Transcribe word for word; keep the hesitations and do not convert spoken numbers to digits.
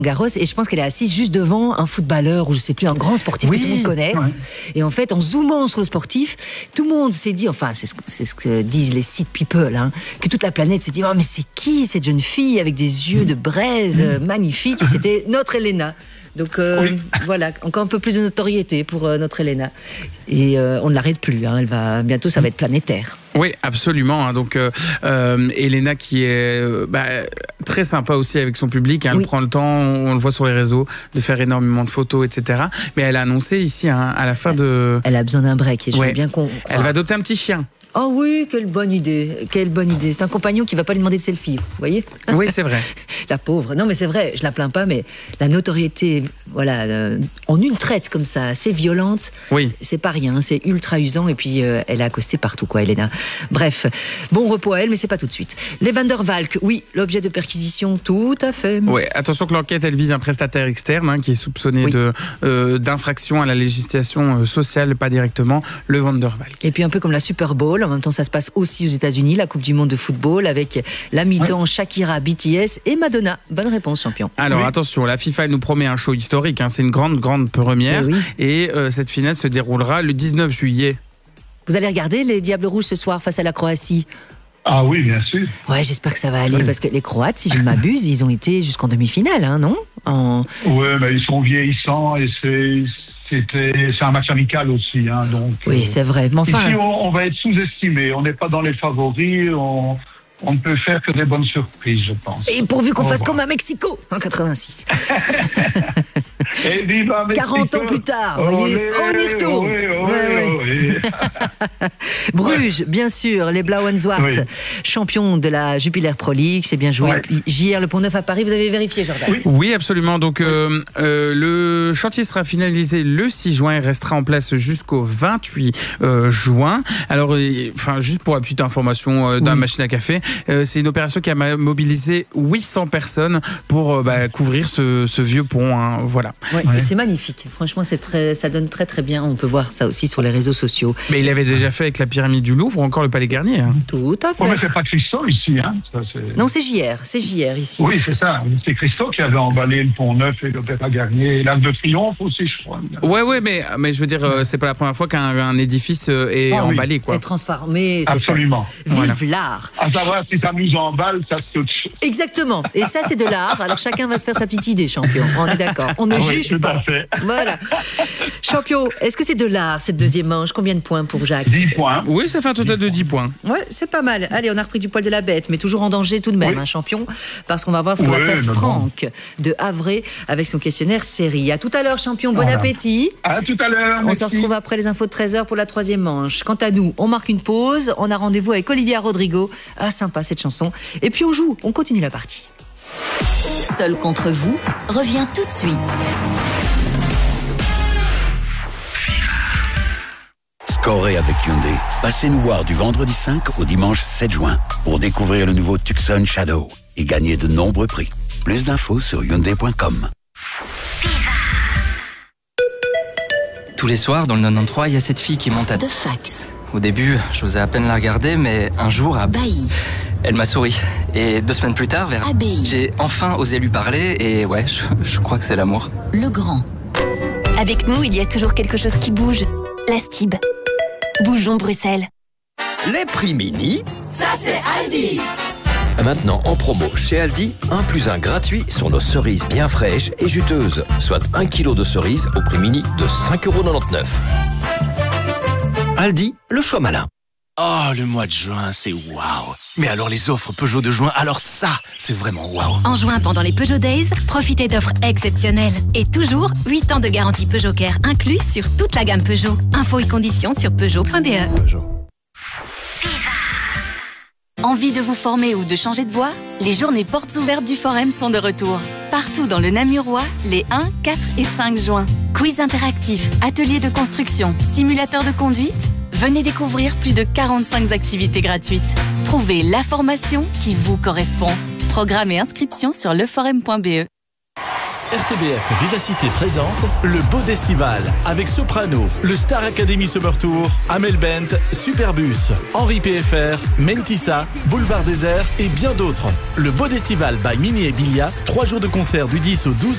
Garros, et je pense qu'elle est assise juste devant un footballeur ou je sais plus, un grand sportif oui, que tout le monde connaît. Ouais. Et en fait, en zoomant sur le sportif, tout le monde s'est dit, enfin, c'est ce que, c'est ce que disent les seed people, hein, que toute la planète s'est dit, oh, mais c'est qui cette jeune fille avec des yeux de braise mmh. magnifiques? Et c'était notre Elena. Donc euh, oui. voilà, encore un peu plus de notoriété pour euh, notre Elena. Et euh, on ne l'arrête plus, hein, elle va, bientôt ça va être planétaire. Oui, absolument. Hein. Donc, euh, euh, Elena qui est euh, bah, très sympa aussi avec son public. Hein. Elle oui. prend le temps, on le voit sur les réseaux, de faire énormément de photos, et cetera. Mais elle a annoncé ici, hein, à la fin de... Elle a besoin d'un break, et je ouais. veux bien qu'on... Elle va adopter un petit chien. Oh oui, quelle bonne idée, quelle bonne idée. C'est un compagnon qui va pas lui demander de selfie, vous voyez? Oui, c'est vrai. La pauvre. Non, mais c'est vrai, je la plains pas, mais la notoriété, voilà, euh, en une traite comme ça, assez violente, oui. c'est pas rien, c'est ultra usant, et puis euh, elle a accosté partout, quoi, Elena. Bref, bon repos à elle, mais c'est pas tout de suite. Les Van der Valk, oui, l'objet de perquisition, tout à fait. Oui, attention que l'enquête, elle vise un prestataire externe, hein, qui est soupçonné oui. de, euh, d'infraction à la législation sociale, pas directement, le Van der Valk. Et puis un peu comme la Super Bowl, en même temps ça se passe aussi aux États-Unis, la Coupe du Monde de football, avec la mi-temps, ouais. Shakira, B T S et Madonna. Bonne réponse, champion. Alors oui. attention, la FIFA elle nous promet un show historique, hein, c'est une grande, grande première, oui. et euh, cette finale se déroulera le dix-neuf juillet. Vous allez regarder les Diables Rouges ce soir face à la Croatie? Ah oui, bien sûr. Ouais, j'espère que ça va aller, oui. parce que les Croates, si je ne m'abuse, ils ont été jusqu'en demi-finale, hein, non? en... Oui, mais ils sont vieillissants et c'est... C'était, c'est un match amical aussi, hein, donc. Oui, c'est vrai. Mais enfin, ici, on, on va être sous-estimé. On n'est pas dans les favoris. On, on ne peut faire que des bonnes surprises, je pense. Et pourvu qu'on oh, fasse bon. comme à Mexico en quatre-vingt-six. Et viva Mexico. quarante ans plus tard, vous voyez, on y retourne. Oui, oui, ouais, oui. Ouais. Bruges, bien sûr, les Blauenzwart, oui. champions de la Jupiler Pro League, c'est bien joué. Ouais. J R, le Pont Neuf à Paris, vous avez vérifié, Jordan? Oui, oui absolument. Donc, oui. euh, euh, le chantier sera finalisé le six juin et restera en place jusqu'au vingt-huit juin. Alors, enfin, juste pour la petite information euh, d'un oui. machine à café, euh, c'est une opération qui a mobilisé huit cents personnes pour euh, bah, couvrir ce, ce vieux pont. Hein, voilà. Ouais, ouais. Et c'est magnifique. Franchement, c'est très, ça donne très très bien. On peut voir ça aussi sur les réseaux sociaux. Mais il avait déjà fait avec la pyramide du Louvre ou encore le Palais Garnier. Hein. Tout à fait. Oh, mais c'est pas Christo ici. Hein. Ça, c'est... Non, c'est J R. C'est J R ici. Oui, c'est ça. C'est Christo qui avait emballé le Pont Neuf et le Palais Garnier. Et l'Arc de Triomphe aussi, je crois. Ouais, ouais, mais, mais je veux dire, euh, c'est pas la première fois qu'un un édifice est ah, emballé, oui. quoi. Est transformé. Absolument. Vive voilà. l'art. À savoir si ça nous emballe, ça c'est autre chose. Exactement. Et ça, c'est de l'art. Alors chacun va se faire sa petite idée, champion. On est d'accord. On ne ah, juge oui, pas. Tout à fait. Voilà. Champion, est-ce que c'est de l'art, cette deuxième manche? Combien de points pour Jacques? dix points. Oui, ça fait un total de dix points. Ouais, c'est pas mal. Allez, on a repris du poil de la bête, mais toujours en danger tout de même, oui. hein, champion, parce qu'on va voir ce que oui, va faire Franck bon. de Havre avec son questionnaire série. À tout à l'heure, champion. Bon voilà. appétit. À tout à l'heure. On merci. se retrouve après les infos de treize heures pour la troisième manche. Quant à nous, on marque une pause. On a rendez-vous avec Olivia Rodrigo. Ah, sympa cette chanson. Et puis on joue, on continue la partie. Seul contre vous revient tout de suite. Scorez avec Hyundai. Passez nous voir du vendredi cinq au dimanche sept juin pour découvrir le nouveau Tucson Shadow et gagner de nombreux prix. Plus d'infos sur hyundai point com. Tous les soirs, dans le quatre-vingt-treize, il y a cette fille qui monte à... De fax. Au début, j'osais à peine la regarder, mais un jour, à... Bailly. Elle m'a souri. Et deux semaines plus tard, vers... Abbaye. J'ai enfin osé lui parler, et ouais, je, je crois que c'est l'amour. Le Grand. Avec nous, il y a toujours quelque chose qui bouge. La Stib. Bougeons Bruxelles. Les prix mini, ça c'est Aldi. Maintenant en promo chez Aldi, un plus un gratuit sur nos cerises bien fraîches et juteuses, soit un kilo de cerises au prix mini de cinq euros quatre-vingt-dix-neuf. Aldi, le choix malin. Oh, le mois de juin, c'est waouh. Mais alors les offres Peugeot de juin, alors ça, c'est vraiment waouh. En juin, pendant les Peugeot Days, profitez d'offres exceptionnelles. Et toujours, huit ans de garantie Peugeot Care inclus sur toute la gamme Peugeot. Infos et conditions sur peugeot point b e. Peugeot. Envie de vous former ou de changer de voie? Les journées portes ouvertes du Forum sont de retour. Partout dans le Namurois, les un, quatre et cinq juin. Quiz interactif, ateliers de construction, simulateurs de conduite. Venez découvrir plus de quarante-cinq activités gratuites. Trouvez la formation qui vous correspond. Programme et inscription sur leforum point b e. R T B F Vivacité présente le Beau Destival avec Soprano, le Star Academy Summer Tour, Amel Bent, Superbus, Henri P F R, Mentissa, Boulevard Désert et bien d'autres. Le Beau Destival by Mini et Bilia, trois jours de concert du dix au douze